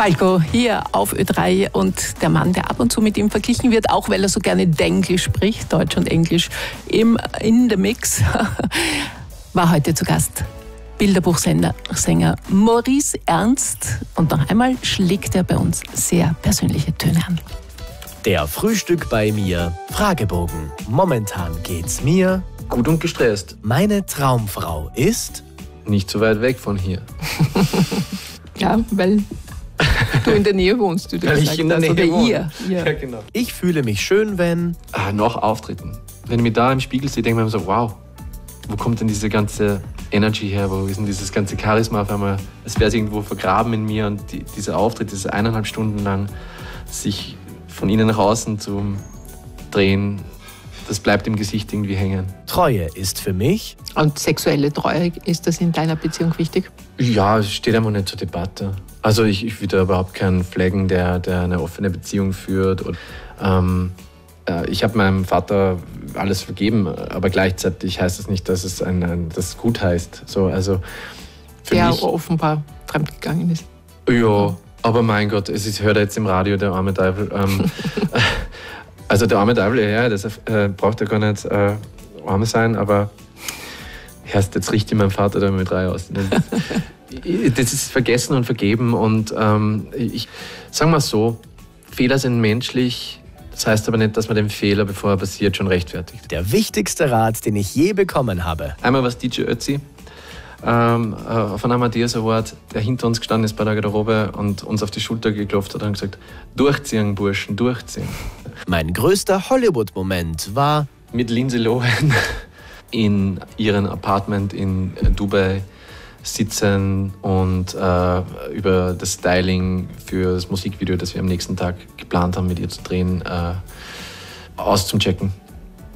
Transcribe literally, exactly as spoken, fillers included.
Falco hier auf Ö drei und der Mann, der ab und zu mit ihm verglichen wird, auch weil er so gerne Denglisch spricht, Deutsch und Englisch im in the Mix, war heute zu Gast. Bilderbuchsänger Sänger Maurice Ernst. Und noch einmal schlägt er bei uns sehr persönliche Töne an. Der Frühstück bei mir Fragebogen. Momentan geht's mir gut und gestresst. Meine Traumfrau ist nicht so weit weg von hier. Ja, weil du in der Nähe wohnst, du weil ich in der Nähe wohne. Ihr. Ja. Ja, genau. Ich fühle mich schön, wenn ah, noch Auftritten. Wenn ich mich da im Spiegel sehe, denke ich mir so, wow, wo kommt denn diese ganze Energy her? Wo ist denn dieses ganze Charisma auf einmal? Es wäre irgendwo vergraben in mir und die, dieser Auftritt, diese eineinhalb Stunden lang sich von innen nach außen zu drehen, das bleibt im Gesicht irgendwie hängen. Treue ist für mich. Und sexuelle Treue, ist das in deiner Beziehung wichtig? Ja, es steht einfach nicht zur Debatte. Also ich, ich will da überhaupt keinen Flaggen, der, der eine offene Beziehung führt. Und, ähm, äh, ich habe meinem Vater alles vergeben, aber gleichzeitig heißt das nicht, dass es ein, ein, das gut heißt. So, also für der mich, offenbar fremdgegangen ist. Ja, aber mein Gott, es ist, hört er jetzt im Radio, der arme Teufel. Ähm, also der arme Teufel, ja, das äh, braucht ja gar nicht äh, arm sein, aber erst jetzt riecht mein Vater da mit drei aus. Das ist vergessen und vergeben und ähm, ich sage mal so, Fehler sind menschlich, das heißt aber nicht, dass man den Fehler, bevor er passiert, schon rechtfertigt. Der wichtigste Rat, den ich je bekommen habe. Einmal war es D J Ötzi ähm, auf einem Amadeus Award, der hinter uns gestanden ist bei der Garderobe und uns auf die Schulter geklopft hat und gesagt, durchziehen, Burschen, durchziehen. Mein größter Hollywood-Moment war mit Lindsay Lohan in ihrem Apartment in Dubai sitzen und äh, über das Styling für das Musikvideo, das wir am nächsten Tag geplant haben, mit ihr zu drehen, äh, auszuchecken.